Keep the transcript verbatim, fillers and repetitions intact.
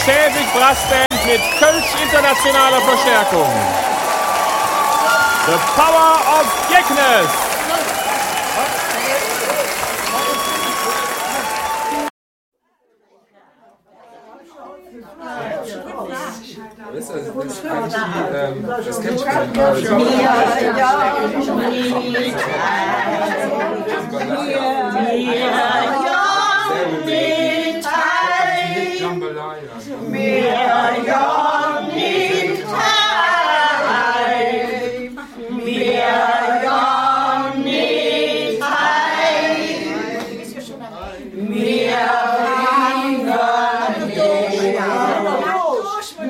Schävig Brassband mit Kölsch internationaler Verstärkung. The Power of Geknes. Das, das, das, kann ich, ähm, das kennt ich gar nicht. Jambalaya.